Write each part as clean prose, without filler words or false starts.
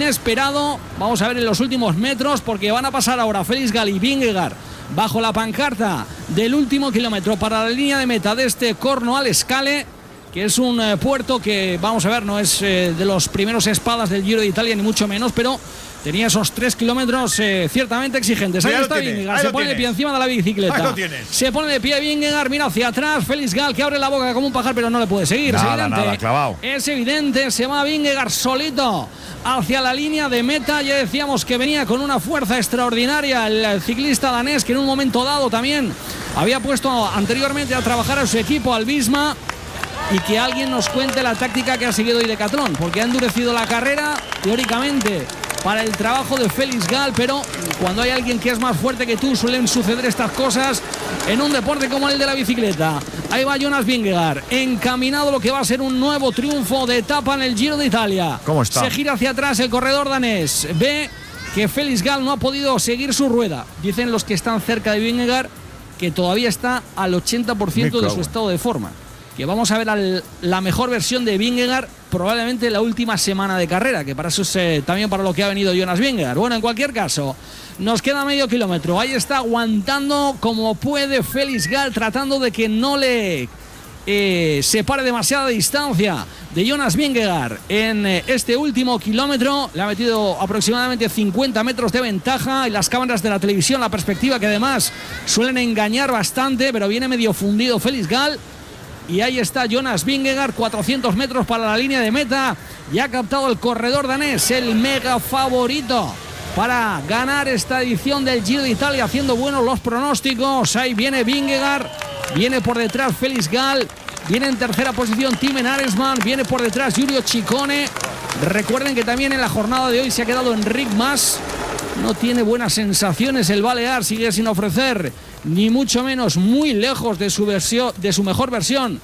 inesperado. Vamos a ver en los últimos metros, porque van a pasar ahora Felix Gall y Vingegaard bajo la pancarta del último kilómetro para la línea de meta de este Cornualescale, que es un puerto que, vamos a ver, no es de los primeros espadas del Giro de Italia, ni mucho menos, pero tenía esos 3 kilómetros ciertamente exigentes. Ahí está Vingegaard, se pone de pie encima de la bicicleta. Se pone de pie Vingegaard, mira hacia atrás. Felix Gall, que abre la boca como un pájaro, pero no le puede seguir. Nada, clavado. Es evidente, se va Vingegaard solito hacia la línea de meta. Ya decíamos que venía con una fuerza extraordinaria el ciclista danés, que en un momento dado también había puesto anteriormente a trabajar a su equipo, al Visma. Y que alguien nos cuente la táctica que ha seguido hoy Decathlon, porque ha endurecido la carrera, teóricamente, para el trabajo de Felix Gall, pero cuando hay alguien que es más fuerte que tú, suelen suceder estas cosas en un deporte como el de la bicicleta. Ahí va Jonas Vingegaard, encaminado a lo que va a ser un nuevo triunfo de etapa en el Giro de Italia. ¿Cómo está? Se gira hacia atrás el corredor danés, ve que Felix Gall no ha podido seguir su rueda. Dicen los que están cerca de Vingegaard que todavía está al 80% de su estado de forma. Que vamos a ver la mejor versión de Vingegaard probablemente la última semana de carrera, que para eso es también para lo que ha venido Jonas Vingegaard. Bueno, en cualquier caso, nos queda medio kilómetro. Ahí está aguantando como puede Felix Gall, tratando de que no le separe demasiada distancia de Jonas Vingegaard en este último kilómetro. Le ha metido aproximadamente 50 metros de ventaja, y las cámaras de la televisión, la perspectiva, que además suelen engañar bastante, pero viene medio fundido Felix Gall. Y ahí está Jonas Vingegaard, 400 metros para la línea de meta. Y ha captado el corredor danés, el mega favorito para ganar esta edición del Giro de Italia, haciendo buenos los pronósticos. Ahí viene Vingegaard, viene por detrás Felix Gall, viene en tercera posición Timen Arensman, viene por detrás Giulio Ciccone. Recuerden que también en la jornada de hoy se ha quedado Enric Mas. No tiene buenas sensaciones el balear, sigue sin ofrecer ni mucho menos, muy lejos de su versión, de su mejor versión.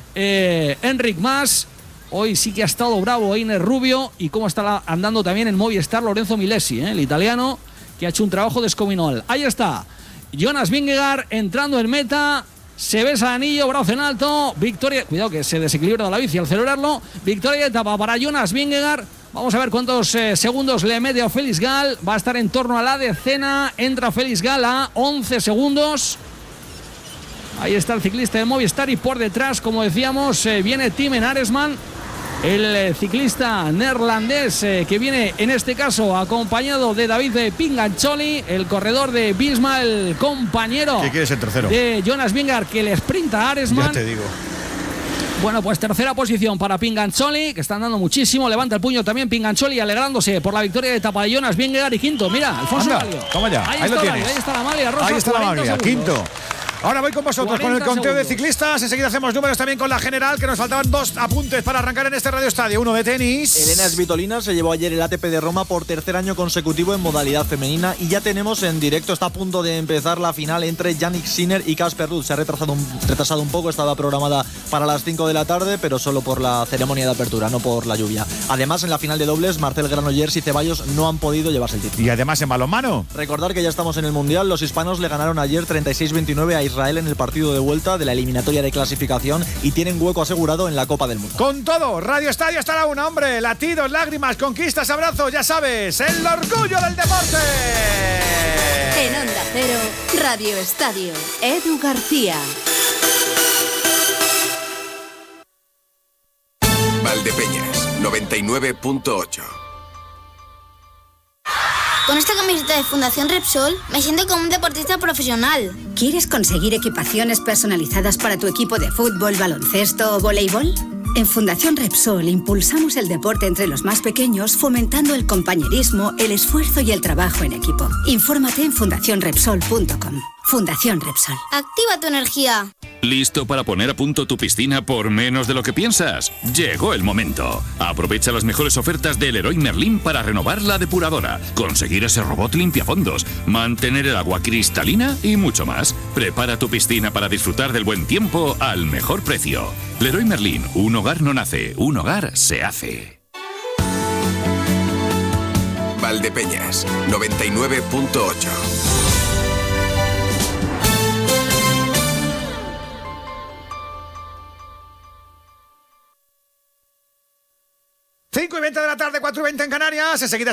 Enric Mas, hoy sí que ha estado bravo Einer Rubio, y cómo está andando también en Movistar Lorenzo Milesi, el italiano, que ha hecho un trabajo descomunal. Ahí está Jonas Vingegaard entrando en meta, se besa el anillo, brazo en alto, victoria, cuidado que se desequilibra la bici al celebrarlo, victoria de etapa para Jonas Vingegaard. Vamos a ver cuántos segundos le mete a Felix Gall. Va a estar en torno a la decena. Entra Felix Gall a 11 segundos. Ahí está el ciclista de Movistar, y por detrás, como decíamos, viene Timen Arensman, el ciclista neerlandés, que viene en este caso acompañado de David Pingancioli, el corredor de Visma, el compañero ¿qué quieres, el tercero? De Jonas Vingegaard, que le sprinta a Arensman. Ya te digo. Bueno, pues tercera posición para Pingancioli, que está andando muchísimo. Levanta el puño también Pingancioli, alegrándose por la victoria de etapa de Jonas Vingegaard. Y quinto, mira, Alfonso Maglio. Toma ya, ahí lo tienes. Ahí está la maglia rosa. Ahí está la maglia, quinto. Ahora voy con vosotros con el conteo de ciclistas. Enseguida hacemos números también con la general, que nos faltaban 2 apuntes para arrancar en este Radio Estadio. Uno de tenis. Elena Svitolina se llevó ayer el ATP de Roma por tercer año consecutivo en modalidad femenina, y ya tenemos en directo, está a punto de empezar la final entre Jannik Sinner y Casper Ruud. Se ha retrasado un poco, estaba programada para las 5 de la tarde, pero solo por la ceremonia de apertura, no por la lluvia. Además, en la final de dobles, Marcel Granollers y Ceballos no han podido llevarse el título. Y además en balonmano. Recordar que ya estamos en el Mundial. Los hispanos le ganaron ayer 36-29 a Israel en el partido de vuelta de la eliminatoria de clasificación, y tienen hueco asegurado en la Copa del Mundo. Con todo, Radio Estadio hasta la 1, hombre. Latidos, lágrimas, conquistas, abrazos, ya sabes, el orgullo del deporte. En Onda Cero, Radio Estadio, Edu García. Valdepeñas, 99.8. Con esta camiseta de Fundación Repsol me siento como un deportista profesional. ¿Quieres conseguir equipaciones personalizadas para tu equipo de fútbol, baloncesto o voleibol? En Fundación Repsol impulsamos el deporte entre los más pequeños, fomentando el compañerismo, el esfuerzo y el trabajo en equipo. Infórmate en fundacionrepsol.com. Fundación Repsol. Activa tu energía. ¿Listo para poner a punto tu piscina por menos de lo que piensas? Llegó el momento. Aprovecha las mejores ofertas del Leroy Merlin para renovar la depuradora, conseguir ese robot limpiafondos, mantener el agua cristalina y mucho más. Prepara tu piscina para disfrutar del buen tiempo al mejor precio. Leroy Merlin, un hogar no nace, un hogar se hace. Valdepeñas, 99.8. Cinco y 20 de la tarde, 4:20 en Canarias. Enseguida